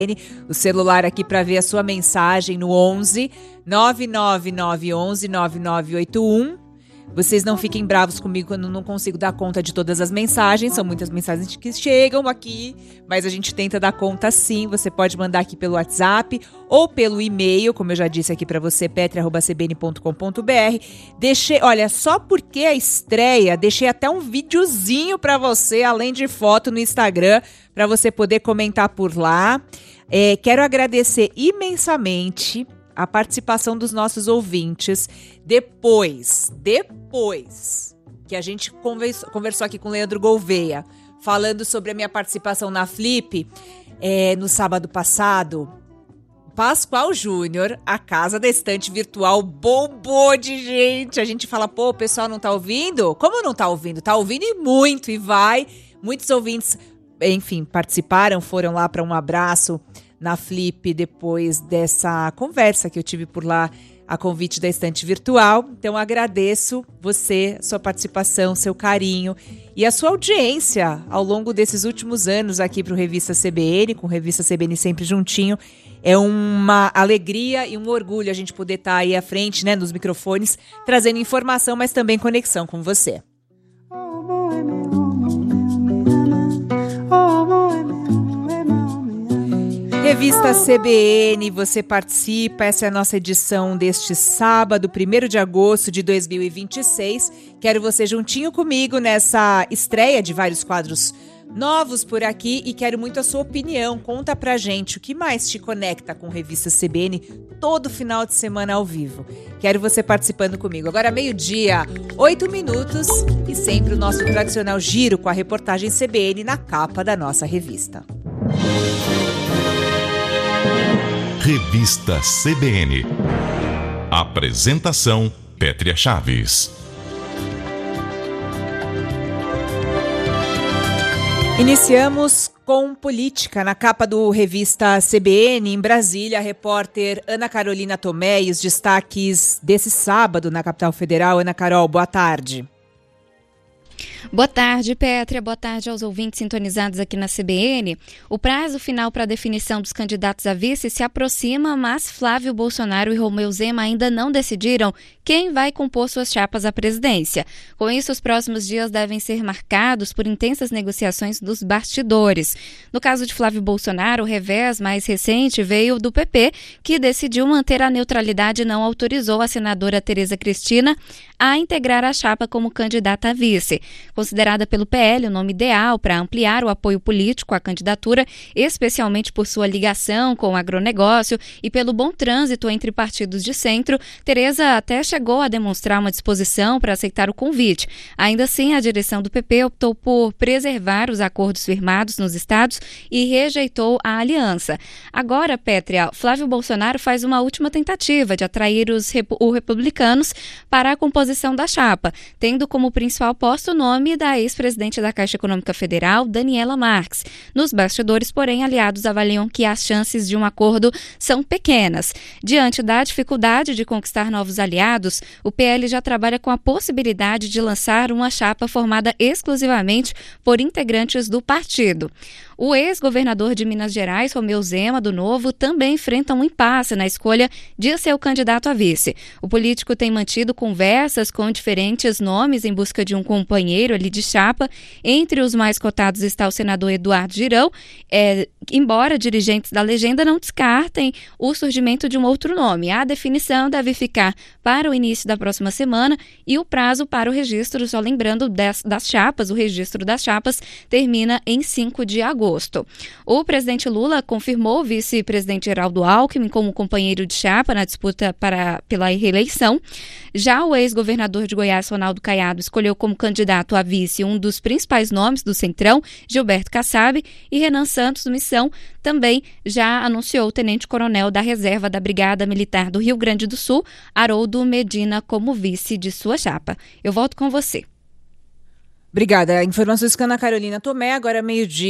O celular aqui para ver a sua mensagem no 11 99911 9981. Vocês não fiquem bravos comigo quando eu não consigo dar conta de todas as mensagens. São muitas mensagens que chegam aqui, mas a gente tenta dar conta sim. Você pode mandar aqui pelo WhatsApp ou pelo e-mail, como eu já disse aqui para você, petri@cbn.com.br. Olha, só porque a estreia, deixei até um videozinho para você, além de foto no Instagram, para você poder comentar por lá. Quero agradecer imensamente a participação dos nossos ouvintes. Depois que a gente conversou aqui com o Leandro Gouveia, falando sobre a minha participação na Flip, no sábado passado, Pascoal Júnior, a casa da estante virtual bombou de gente. A gente fala, o pessoal não tá ouvindo? Como não tá ouvindo? Tá ouvindo e muito, e vai. Muitos ouvintes, enfim, participaram, foram lá para um abraço na Flip depois dessa conversa que eu tive por lá, a convite da estante virtual. Então agradeço você, sua participação, seu carinho e a sua audiência ao longo desses últimos anos aqui para o Revista CBN, com Revista CBN sempre juntinho. É uma alegria e um orgulho a gente poder estar aí à frente, né, nos microfones, trazendo informação, mas também conexão com você. Revista CBN, você participa, essa é a nossa edição deste sábado, 1º de agosto de 2026. Quero você juntinho comigo nessa estreia de vários quadros novos por aqui e quero muito a sua opinião. Conta pra gente o que mais te conecta com Revista CBN todo final de semana ao vivo. Quero você participando comigo. Agora 12h, 8 minutos e sempre o nosso tradicional giro com a reportagem CBN na capa da nossa revista. Revista CBN. Apresentação: Pétria Chaves. Iniciamos com política. Na capa do Revista CBN, em Brasília, a repórter Ana Carolina Tomé e os destaques desse sábado na capital federal. Ana Carol, boa tarde. Boa tarde, Pétria. Boa tarde aos ouvintes sintonizados aqui na CBN. O prazo final para a definição dos candidatos a vice se aproxima, mas Flávio Bolsonaro e Romeu Zema ainda não decidiram quem vai compor suas chapas à presidência. Com isso, os próximos dias devem ser marcados por intensas negociações dos bastidores. No caso de Flávio Bolsonaro, o revés mais recente veio do PP, que decidiu manter a neutralidade e não autorizou a senadora Tereza Cristina a integrar a chapa como candidata a vice. Considerada pelo PL o nome ideal para ampliar o apoio político à candidatura, especialmente por sua ligação com o agronegócio e pelo bom trânsito entre partidos de centro, Tereza até chegou a demonstrar uma disposição para aceitar o convite. Ainda assim, a direção do PP optou por preservar os acordos firmados nos estados e rejeitou a aliança. Agora, Pétria, Flávio Bolsonaro faz uma última tentativa de atrair os republicanos para a composição da chapa, tendo como principal posto o nome da ex-presidente da Caixa Econômica Federal, Daniela Marques. Nos bastidores, porém, aliados avaliam que as chances de um acordo são pequenas. Diante da dificuldade de conquistar novos aliados, o PL já trabalha com a possibilidade de lançar uma chapa formada exclusivamente por integrantes do partido. O ex-governador de Minas Gerais, Romeu Zema, do Novo, também enfrenta um impasse na escolha de seu candidato a vice. O político tem mantido conversas com diferentes nomes em busca de um companheiro ali de chapa. Entre os mais cotados está o senador Eduardo Girão, embora dirigentes da legenda não descartem o surgimento de um outro nome. A definição deve ficar para o início da próxima semana e o prazo para o registro, só lembrando das chapas, o registro das chapas termina em 5 de agosto. O presidente Lula confirmou o vice-presidente Geraldo Alckmin como companheiro de chapa na disputa pela reeleição. Já o ex-governador de Goiás, Ronaldo Caiado, escolheu como candidato a vice um dos principais nomes do Centrão, Gilberto Kassab, e Renan Santos, do Missão, também já anunciou o tenente-coronel da reserva da Brigada Militar do Rio Grande do Sul, Haroldo Medina, como vice de sua chapa. Eu volto com você. Obrigada. Informações com a Ana Carolina Tomé. Agora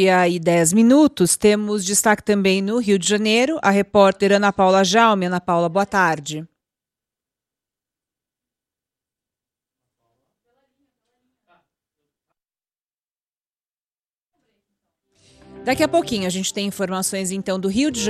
12h10. Temos destaque também no Rio de Janeiro. A repórter Ana Paula Jaume. Ana Paula, boa tarde. Daqui a pouquinho a gente tem informações então do Rio de